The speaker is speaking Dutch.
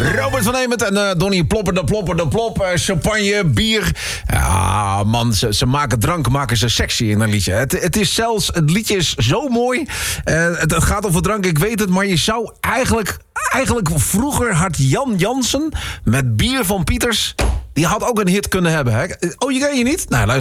Robert van Emert en Donnie Plopper de Plop. Champagne, bier. Ja, man, ze maken drank, maken ze sexy in een liedje. Het liedje is zo mooi. Het gaat over drank, ik weet het. Maar je zou eigenlijk vroeger had Jan Jansen met Bier van Pieters... Die had ook een hit kunnen hebben. Hè? Oh, je ken je niet? Nou, luister.